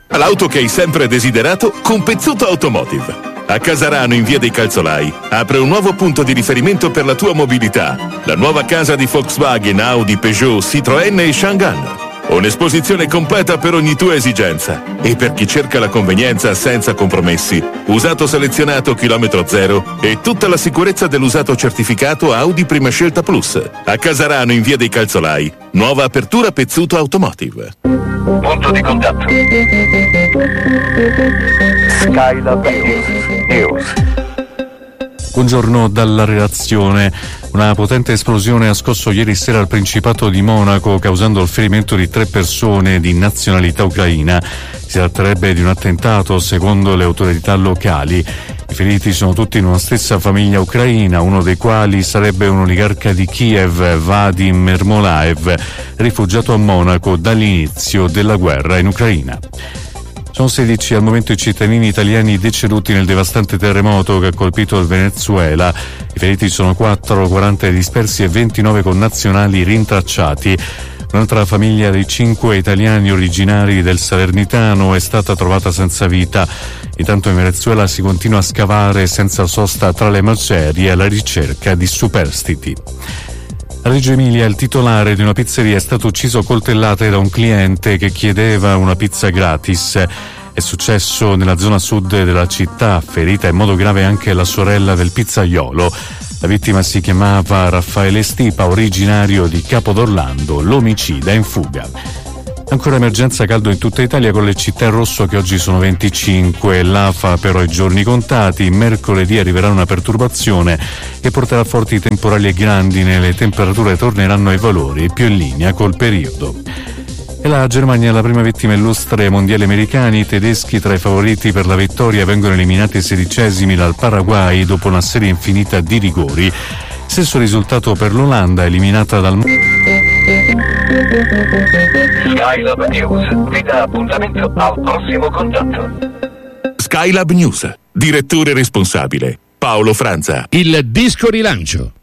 L'auto che hai sempre desiderato con Pezzuto Automotive. A Casarano, in via dei Calzolai, apre un nuovo punto di riferimento per la tua mobilità. La nuova casa di Volkswagen, Audi, Peugeot, Citroën e Changan. Un'esposizione completa per ogni tua esigenza. E per chi cerca la convenienza senza compromessi, usato selezionato chilometro zero e tutta la sicurezza dell'usato certificato Audi Prima Scelta Plus. A Casarano, in via dei Calzolai, nuova apertura Pezzuto Automotive. Punto di contatto. Skylab News. Buongiorno dalla redazione. Una potente esplosione ha scosso ieri sera il Principato di Monaco, causando il ferimento di 3 persone di nazionalità ucraina. Si tratterebbe di un attentato, secondo le autorità locali. I feriti sono tutti in una stessa famiglia ucraina, uno dei quali sarebbe un oligarca di Kiev, Vadim Ermolaev, rifugiato a Monaco dall'inizio della guerra in Ucraina. Sono 16 al momento i cittadini italiani deceduti nel devastante terremoto che ha colpito il Venezuela. I feriti sono 4, 40 dispersi e 29 connazionali rintracciati. Un'altra famiglia dei 5 italiani originari del Salernitano è stata trovata senza vita. Intanto in Venezuela si continua a scavare senza sosta tra le macerie alla ricerca di superstiti. A Reggio Emilia il titolare di una pizzeria è stato ucciso a coltellate da un cliente che chiedeva una pizza gratis. È successo nella zona sud della città, ferita in modo grave anche la sorella del pizzaiolo. La vittima si chiamava Raffaele Stipa, originario di Capodorlando, l'omicida in fuga. Ancora emergenza caldo in tutta Italia con le città in rosso che oggi sono 25. L'AFA però i giorni contati. Mercoledì arriverà una perturbazione che porterà forti temporali e grandine. Le temperature torneranno ai valori più in linea col periodo. E la Germania è la prima vittima illustre ai mondiali americani. I tedeschi tra i favoriti per la vittoria vengono eliminati ai 16esimi dal Paraguay dopo una serie infinita di rigori. Stesso risultato per l'Olanda, eliminata dal Skylab News vi dà appuntamento al prossimo contatto. Skylab News. Direttore responsabile Paolo Franza. Il disco rilancio.